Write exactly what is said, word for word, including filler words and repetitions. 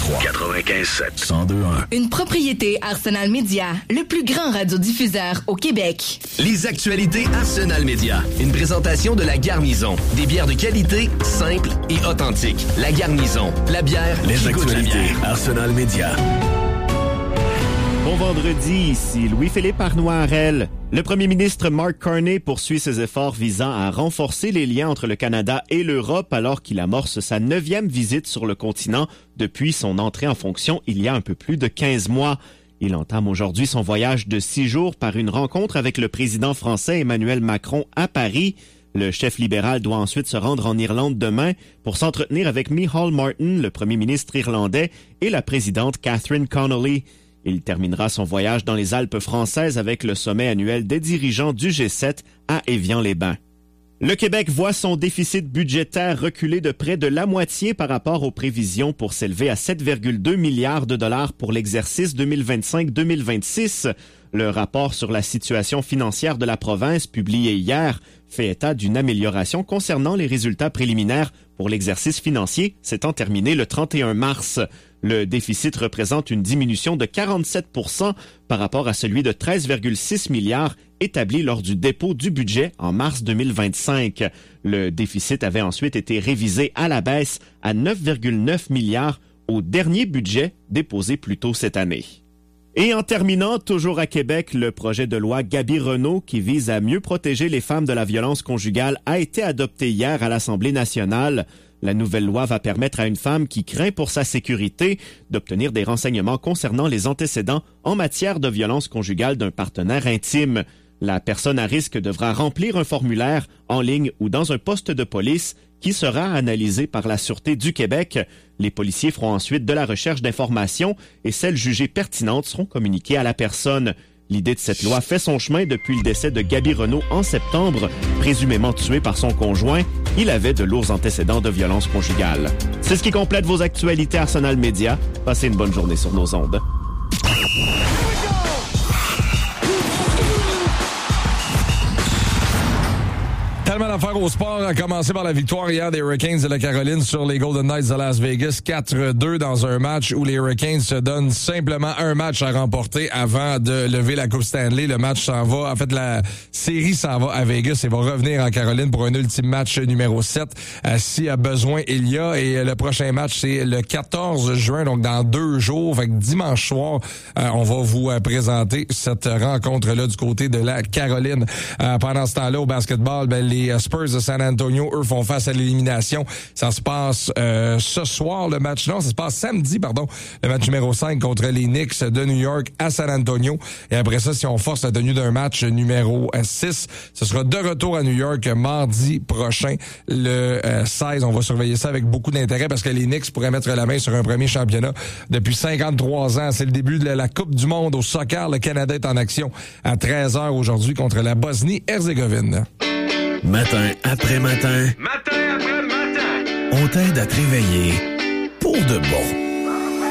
trois. quatre-vingt-quinze sept. cent deux un. Une propriété Arsenal Media, le plus grand radiodiffuseur au Québec. Les actualités Arsenal Media. Une présentation de La Garnison. Des bières de qualité, simples et authentiques. La Garnison. La bière Les qui goûte la actualités bière. Arsenal Media. Bon vendredi, ici Louis-Philippe Arnoirel. Le premier ministre Mark Carney poursuit ses efforts visant à renforcer les liens entre le Canada et l'Europe alors qu'il amorce sa neuvième visite sur le continent depuis son entrée en fonction il y a un peu plus de quinze mois. Il entame aujourd'hui son voyage de six jours par une rencontre avec le président français Emmanuel Macron à Paris. Le chef libéral doit ensuite se rendre en Irlande demain pour s'entretenir avec Micheál Martin, le premier ministre irlandais, et la présidente Catherine Connolly. Il terminera son voyage dans les Alpes françaises avec le sommet annuel des dirigeants du G sept à Évian-les-Bains. Le Québec voit son déficit budgétaire reculer de près de la moitié par rapport aux prévisions pour s'élever à sept virgule deux milliards de dollars pour l'exercice deux mille vingt-cinq deux mille vingt-six. Le rapport sur la situation financière de la province, publié hier, fait état d'une amélioration concernant les résultats préliminaires pour l'exercice financier s'étant terminé le trente et un mars. Le déficit représente une diminution de quarante-sept pour cent par rapport à celui de treize virgule six milliards établi lors du dépôt du budget en mars deux mille vingt-cinq. Le déficit avait ensuite été révisé à la baisse à neuf virgule neuf milliards au dernier budget déposé plus tôt cette année. Et en terminant, toujours à Québec, le projet de loi Gabi-Renault qui vise à mieux protéger les femmes de la violence conjugale a été adopté hier à l'Assemblée nationale. La nouvelle loi va permettre à une femme qui craint pour sa sécurité d'obtenir des renseignements concernant les antécédents en matière de violence conjugale d'un partenaire intime. La personne à risque devra remplir un formulaire en ligne ou dans un poste de police qui sera analysé par la Sûreté du Québec. Les policiers feront ensuite de la recherche d'informations et celles jugées pertinentes seront communiquées à la personne. L'idée de cette loi fait son chemin depuis le décès de Gabi-Renault en septembre, présumément tué par son conjoint. Il avait de lourds antécédents de violence conjugale. C'est ce qui complète vos actualités Arsenal Media. Passez une bonne journée sur nos ondes. Tellement d'affaires au sport, à commencer par la victoire hier des Hurricanes de la Caroline sur les Golden Knights de Las Vegas, quatre deux dans un match où les Hurricanes se donnent simplement un match à remporter avant de lever la Coupe Stanley. Le match s'en va, en fait la série s'en va à Vegas et va revenir en Caroline pour un ultime match numéro sept. Euh, si à besoin il y a, et le prochain match c'est le quatorze juin, donc dans deux jours, fait que dimanche soir, euh, on va vous euh, présenter cette rencontre-là du côté de la Caroline. Euh, pendant ce temps-là, au basketball, ben les Spurs de San Antonio, eux, font face à l'élimination. Ça se passe euh, ce soir, le match. Non, ça se passe samedi, pardon. Le match numéro cinq contre les Knicks de New York à San Antonio. Et après ça, si on force la tenue d'un match numéro six, ce sera de retour à New York mardi prochain, le euh, seize. On va surveiller ça avec beaucoup d'intérêt parce que les Knicks pourraient mettre la main sur un premier championnat depuis cinquante-trois ans. C'est le début de la Coupe du monde au soccer. Le Canada est en action à treize heures aujourd'hui contre la Bosnie-Herzégovine. Matin après matin. Matin après matin. On t'aide à te réveiller pour de bon.